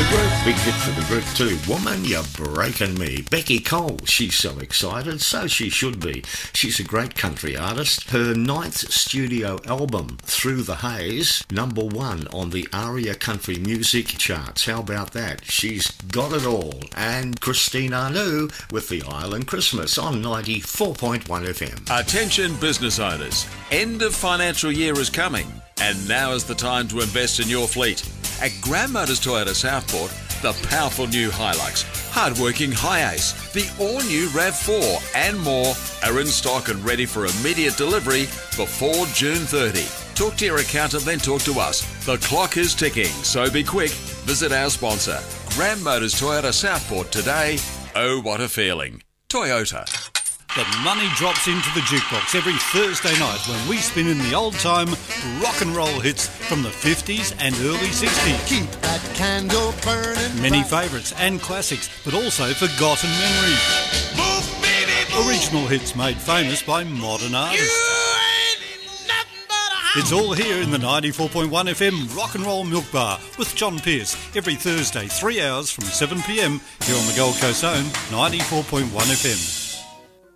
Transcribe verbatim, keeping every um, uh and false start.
the group. Big hit for the group too. Woman, You're Breaking Me. Becky Cole, she's so excited, so she should be. She's a great country artist. Her ninth studio album, Through the Haze, number one on the ARIA Country Music charts. How about that? She's got it all. And Christine Arnoux with The Island Christmas on ninety-four point one F M. Attention business owners. End of financial year is coming, and now is the time to invest in your fleet. At Graham Motors Toyota Southport, the powerful new Hilux, hard-working Hi-Ace, the all-new RAV four and more are in stock and ready for immediate delivery before June thirtieth. Talk to your accountant, then talk to us. The clock is ticking, so be quick. Visit our sponsor, Graham Motors Toyota Southport today. Oh, what a feeling. Toyota. The money drops into the jukebox every Thursday night when we spin in the old-time rock and roll hits from the fifties and early sixties. Keep that candle burning. Many favourites and classics, but also forgotten memories. Move, baby, move. Original hits made famous by modern artists. It's all here in the ninety-four point one F M Rock and Roll Milk Bar with John Pearce every Thursday, three hours from seven p m here on the Gold Coast own ninety-four point one F M.